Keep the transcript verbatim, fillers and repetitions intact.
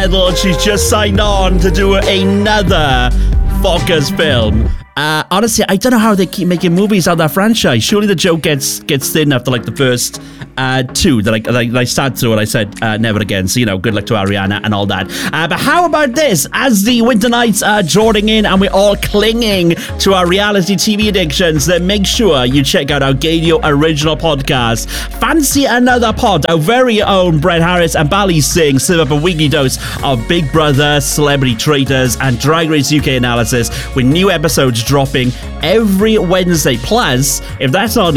meddwl. She's just signed on to do another Fockers film. Uh, honestly, I don't know how they keep making movies out of that franchise. Surely the joke gets gets thin after like the first uh, two that I, that I, that I started through and I said uh, never again. So, you know, good luck to Ariana and all that. Uh, but how about this? As the winter nights are drawing in and we're all clinging to our reality T V addictions, then make sure you check out our Gadio original podcast. Fancy another pod? Our very own Brett Harris and Bally Singh serve up a weekly dose of Big Brother, Celebrity Traitors, and Drag Race U K analysis with new episodes dropping every Wednesday. Plus, if that's not